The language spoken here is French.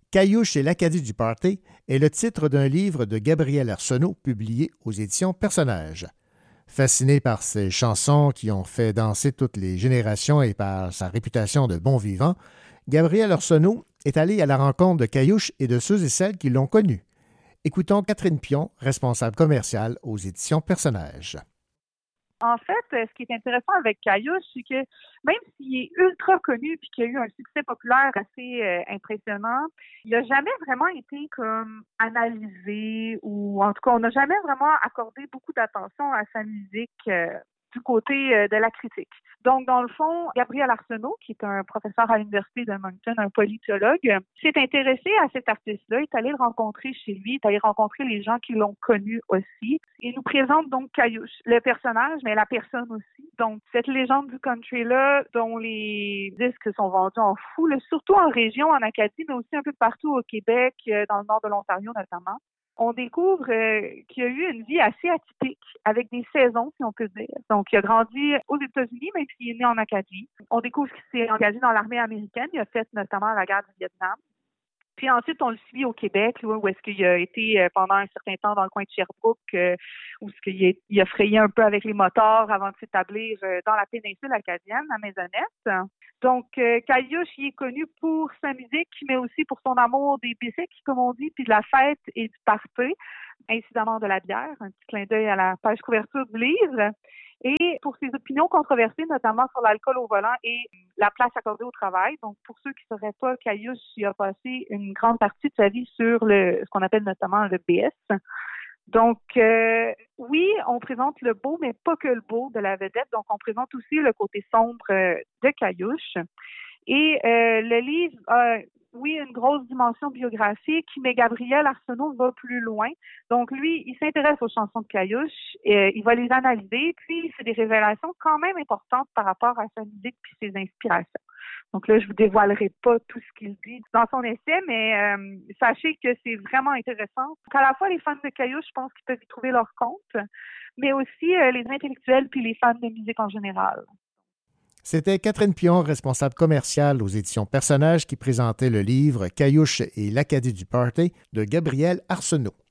Caillouche et l'Acadie du Party est le titre d'un livre de Gabriel Arsenault publié aux éditions Personnages. Fasciné par ses chansons qui ont fait danser toutes les générations et par sa réputation de bon vivant, Gabriel Arsenault est allé à la rencontre de Caillouche et de ceux et celles qui l'ont connu. Écoutons Catherine Pion, responsable commerciale aux éditions Personnages. En fait, ce qui est intéressant avec Caillouche, c'est que même s'il est ultra connu et qu'il a eu un succès populaire assez impressionnant, il n'a jamais vraiment été comme analysé ou en tout cas, on n'a jamais vraiment accordé beaucoup d'attention à sa musique du côté de la critique. Donc, dans le fond, Gabriel Arsenault, qui est un professeur à l'Université de Moncton, un politologue, s'est intéressé à cet artiste-là, est allé le rencontrer chez lui, est allé rencontrer les gens qui l'ont connu aussi. Il nous présente donc Caillouche, le personnage, mais la personne aussi. Donc, cette légende du country-là, dont les disques sont vendus en fou, surtout en région, en Acadie, mais aussi un peu partout au Québec, dans le nord de l'Ontario notamment. On découvre qu'il a eu une vie assez atypique, avec des saisons, si on peut dire. Donc, il a grandi aux États-Unis, même s'il est né en Acadie. On découvre qu'il s'est engagé dans l'armée américaine. Il a fait notamment la guerre du Vietnam. Puis ensuite, on le suit au Québec, là, où est-ce qu'il a été pendant un certain temps dans le coin de Sherbrooke, où est-ce qu'il a frayé un peu avec les motards avant de s'établir dans la péninsule acadienne, à Maisonnette. Donc, Caillouche, il est connu pour sa musique, mais aussi pour son amour des bicycles, comme on dit, puis de la fête et du party, incidemment de la bière, un petit clin d'œil à la page couverture du livre. Et pour ses opinions controversées, notamment sur l'alcool au volant et la place accordée au travail. Donc, pour ceux qui ne sauraient pas, Caillouche il a passé une grande partie de sa vie sur ce qu'on appelle notamment le BS. Donc, oui, on présente le beau, mais pas que le beau de la vedette. Donc, on présente aussi le côté sombre de Caillouche. Et le livre a, oui, une grosse dimension biographique, mais Gabriel Arsenault va plus loin. Donc, lui, il s'intéresse aux chansons de Caillouche, il va les analyser, puis il fait des révélations quand même importantes par rapport à sa musique puis ses inspirations. Donc là, je vous dévoilerai pas tout ce qu'il dit dans son essai, mais sachez que c'est vraiment intéressant. À la fois, les fans de Caillouche, je pense qu'ils peuvent y trouver leur compte, mais aussi les intellectuels puis les fans de musique en général. C'était Catherine Pion, responsable commerciale aux éditions Personnages, qui présentait le livre Caillouche et l'Acadie du Party de Gabriel Arsenault.